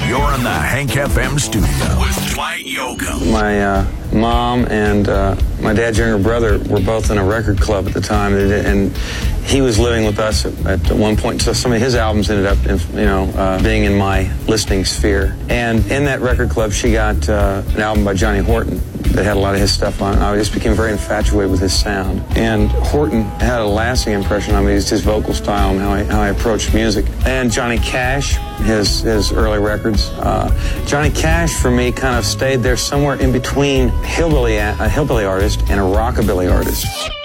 You're in the Hank FM studio with Dwight Yoakam. My mom and my dad's younger brother were both in a record club at the time, and he was living with us at one point. So some of his albums ended up, being in my listening sphere. And in that record club, she got an album by Johnny Horton that had a lot of his stuff on it. I just became very infatuated with his sound. And Horton had a lasting impression on me, just his vocal style and how I approached music. And Johnny Cash, his early records. Johnny Cash, for me, kind of stayed there somewhere in between a hillbilly artist and a rockabilly artist.